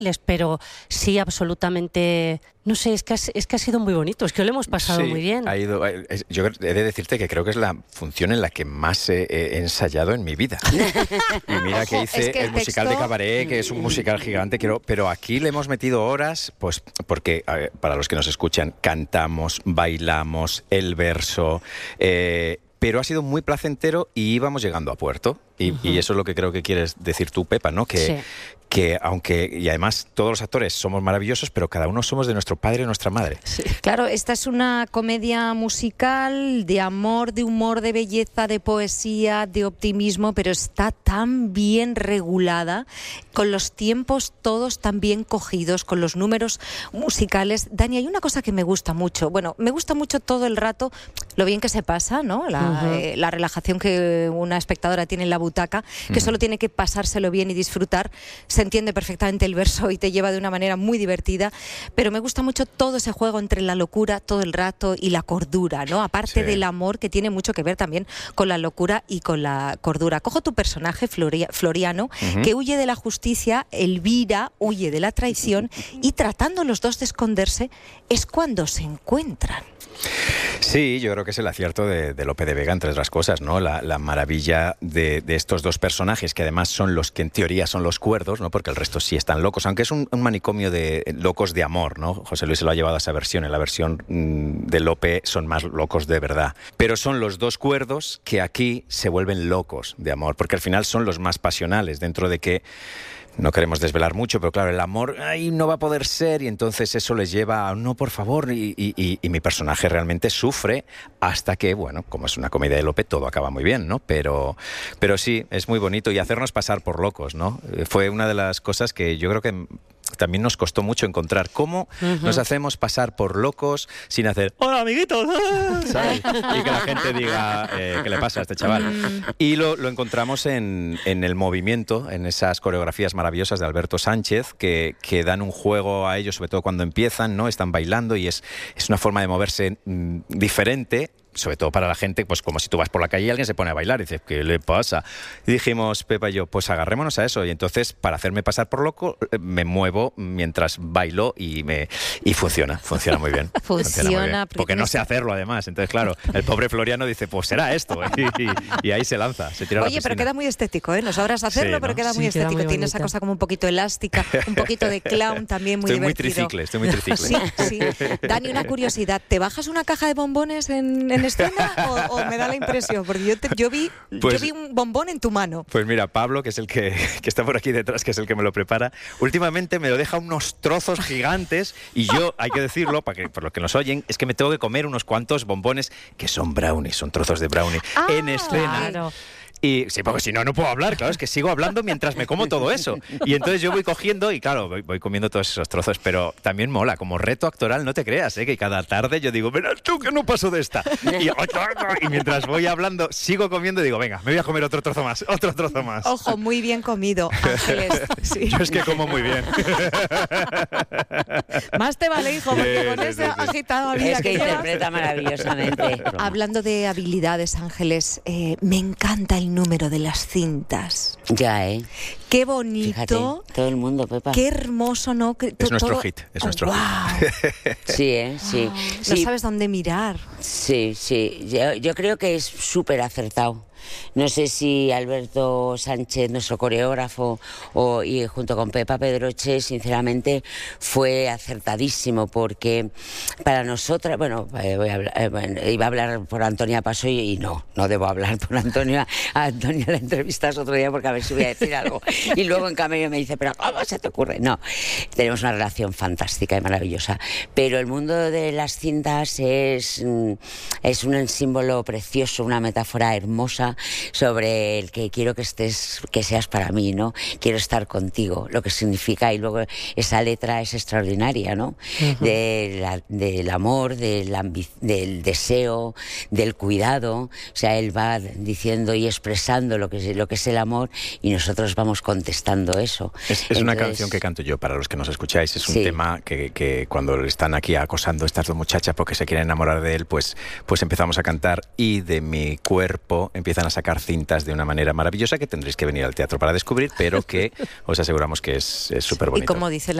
pero sí absolutamente, no sé, es que ha sido muy bonito, es que lo hemos pasado muy bien. Yo he de decirte que creo que es la función en la que más he ensayado en mi vida. Y mira que hice el musical de Cabaret, que es un musical gigante, pero aquí le hemos metido horas, pues porque, para los que nos escuchan, cantamos, bailamos, el verso, pero ha sido muy placentero y íbamos llegando a puerto. Y eso es lo que creo que quieres decir tú, Pepa, ¿no? Que aunque, y además todos los actores somos maravillosos, pero cada uno somos de nuestro padre y nuestra madre. Sí. Claro, esta es una comedia musical de amor, de humor, de belleza, de poesía, de optimismo, pero está tan bien regulada, con los tiempos todos tan bien cogidos, con los números musicales. Dani, hay una cosa que me gusta mucho. Bueno, me gusta mucho todo el rato lo bien que se pasa, ¿no? La relajación que una espectadora tiene en la butaca, que solo tiene que pasárselo bien y disfrutar. Se entiende perfectamente el verso y te lleva de una manera muy divertida, pero me gusta mucho todo ese juego entre la locura todo el rato y la cordura, ¿no? Aparte del amor, que tiene mucho que ver también con la locura y con la cordura. Cojo tu personaje, Floriano, que huye de la justicia, Elvira huye de la traición, y tratando los dos de esconderse es cuando se encuentran. Sí, yo creo que es el acierto de Lope de Vega, entre otras cosas, ¿no? La maravilla de estos dos personajes, que además son los que en teoría son los cuerdos, ¿no? Porque el resto sí están locos, aunque es un manicomio de locos de amor, ¿no? José Luis se lo ha llevado a esa versión. En la versión de Lope son más locos de verdad. Pero son los dos cuerdos que aquí se vuelven locos de amor, porque al final son los más pasionales, dentro de que no queremos desvelar mucho, pero claro, el amor no va a poder ser, y entonces eso les lleva a no, por favor, y mi personaje realmente sufre hasta que, bueno, como es una comedia de Lope, todo acaba muy bien, ¿no? Pero sí, es muy bonito, y hacernos pasar por locos, ¿no? Fue una de las cosas que yo creo que también nos costó mucho encontrar, cómo nos hacemos pasar por locos sin hacer ¡hola, amiguitos! ¿Sabes? Y que la gente diga ¿qué le pasa a este chaval? Y lo encontramos en el movimiento, en esas coreografías maravillosas de Alberto Sánchez, que dan un juego a ellos, sobre todo cuando empiezan, ¿no? Están bailando y es una forma de moverse diferente, sobre todo para la gente, pues como si tú vas por la calle y alguien se pone a bailar y dices, ¿qué le pasa? Y dijimos, Pepa y yo, pues agarrémonos a eso. Y entonces, para hacerme pasar por loco, me muevo mientras bailo y funciona muy bien. Funciona muy bien. Porque no sé hacerlo, además. Entonces, claro, el pobre Floriano dice, pues será esto. Y ahí se lanza, se tira a la piscina. Pero queda muy estético, ¿eh? No sabrás hacerlo, pero queda muy estético. Tiene esa cosa como un poquito elástica, un poquito de clown también, muy divertido. Estoy muy tricicle. Sí. Dani, una curiosidad. ¿Te bajas una caja de bombones en escena o me da la impresión? Porque yo vi un bombón en tu mano. Pues mira, Pablo, que es el que está por aquí detrás, que es el que me lo prepara, últimamente me lo deja unos trozos gigantes, y yo, hay que decirlo, por los que nos oyen, es que me tengo que comer unos cuantos bombones que son brownies, son trozos de brownie en escena. Claro. Y sí, porque si no puedo hablar, claro, es que sigo hablando mientras me como todo eso. Y entonces yo voy cogiendo y claro, voy comiendo todos esos trozos, pero también mola, como reto actoral, no te creas, que cada tarde yo digo, verás tú que no paso de esta. Y mientras voy hablando, sigo comiendo y digo, venga, me voy a comer otro trozo más. Ojo, muy bien comido, Ángeles. Sí. Yo es que como muy bien. Más te vale, hijo, porque con esa agitada vida es que interpreta maravillosamente. Hablando de habilidades, Ángeles, me encanta el número de las cintas. Ya, Qué bonito. Fíjate, todo el mundo, Pepa. Qué hermoso, ¿no? Es nuestro hit, es nuestro hit. Sí, sí. No sabes dónde mirar. Sí. Yo creo que es súper acertado. No sé si Alberto Sánchez, nuestro coreógrafo, y junto con Pepa Pedroche, sinceramente fue acertadísimo, porque para nosotras, iba a hablar por Antonia Paso y no debo hablar por Antonia. A Antonia la entrevistas otro día porque a ver si voy a decir algo. Y luego en cambio me dice, pero ¿cómo se te ocurre? No, tenemos una relación fantástica y maravillosa. Pero el mundo de las cintas es un símbolo precioso, una metáfora hermosa sobre el que quiero que seas para mí, ¿no? Quiero estar contigo, lo que significa, y luego esa letra es extraordinaria, ¿no? Del amor, del deseo, del cuidado. O sea, él va diciendo y expresando lo que es el amor, y nosotros vamos contestando eso. Es una canción que canto yo, para los que nos escucháis. Es un tema que cuando le están aquí acosando estas dos muchachas porque se quieren enamorar de él, pues empezamos a cantar, y de mi cuerpo empiezan empiezan a sacar cintas de una manera maravillosa que tendréis que venir al teatro para descubrir, pero que os aseguramos que es súper bonito. Y como dice